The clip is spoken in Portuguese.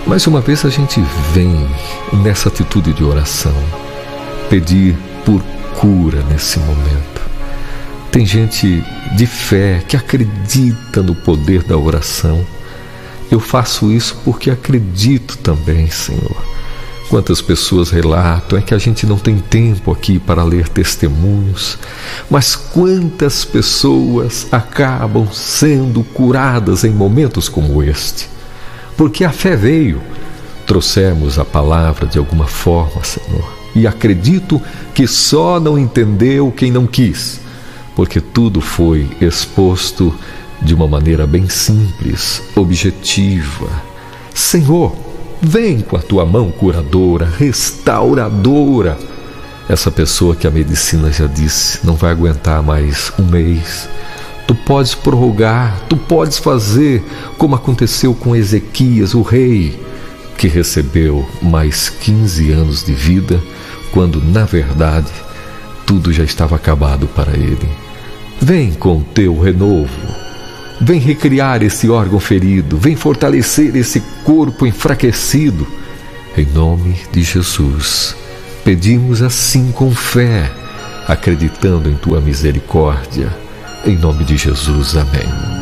Mais uma vez a gente vem nessa atitude de oração, pedir por cura nesse momento. Tem gente de fé que acredita no poder da oração. Eu faço isso porque acredito também, Senhor. Quantas pessoas relatam, é que a gente não tem tempo aqui para ler testemunhos, mas quantas pessoas acabam sendo curadas em momentos como este? Porque a fé veio, trouxemos a palavra de alguma forma, Senhor, e acredito que só não entendeu quem não quis, porque tudo foi exposto de uma maneira bem simples, objetiva. Senhor, vem com a tua mão curadora, restauradora. Essa pessoa que a medicina já disse, não vai aguentar mais um mês. Tu podes prorrogar, tu podes fazer como aconteceu com Ezequias, o rei, que recebeu mais 15 anos de vida, quando, na verdade, tudo já estava acabado para ele. Vem com o teu renovo. Vem recriar esse órgão ferido, vem fortalecer esse corpo enfraquecido. Em nome de Jesus, pedimos assim com fé, acreditando em tua misericórdia. Em nome de Jesus, amém.